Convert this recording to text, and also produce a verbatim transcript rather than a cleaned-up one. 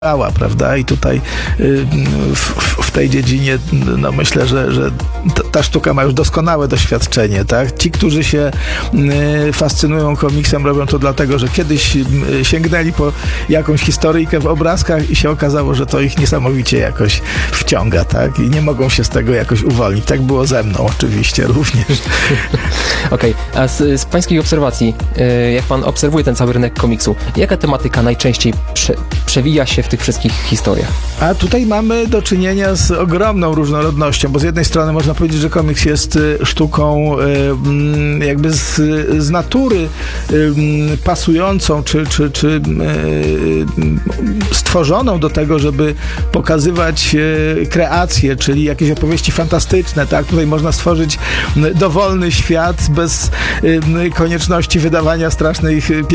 prawda? I tutaj w, w, w tej dziedzinie no myślę, że, że ta, ta sztuka ma już doskonałe doświadczenie, tak? Ci, którzy się fascynują komiksem, robią to dlatego, że kiedyś sięgnęli po jakąś historyjkę w obrazkach i się okazało, że to ich niesamowicie jakoś wciąga, tak? I nie mogą się z tego jakoś uwolnić. Tak było ze mną oczywiście również. Okej, okay. A z, z pańskiej obserwacji, jak pan obserwuje ten cały rynek komiksu, jaka tematyka najczęściej prze, przewija się w tych wszystkich historiach? A tutaj mamy do czynienia z ogromną różnorodnością, bo z jednej strony można powiedzieć, że komiks jest sztuką jakby z, z natury pasującą, czy, czy, czy stworzoną do tego, żeby pokazywać kreacje, czyli jakieś opowieści fantastyczne, tak? Tutaj można stworzyć dowolny świat bez konieczności wydawania strasznych